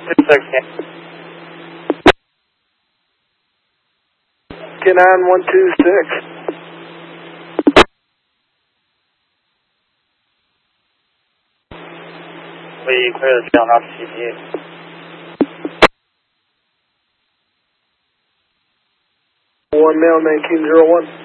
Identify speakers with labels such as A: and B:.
A: K9 126.
B: We clear the tail off CPA.
A: One male 1901.